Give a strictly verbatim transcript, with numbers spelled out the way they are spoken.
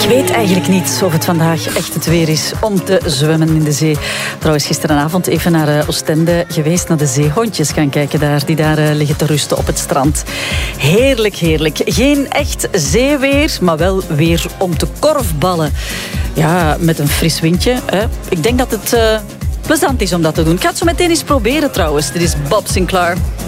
Ik weet eigenlijk niet of het vandaag echt het weer is om te zwemmen in de zee. Trouwens, gisteravond even naar uh, Oostende geweest, naar de zeehondjes gaan kijken daar, die daar uh, liggen te rusten op het strand. Heerlijk, heerlijk. Geen echt zeeweer, maar wel weer om te korfballen. Ja, met een fris windje. Hè. Ik denk dat het uh, plezant is om dat te doen. Ik ga het zo meteen eens proberen trouwens. Dit is Bob Sinclair.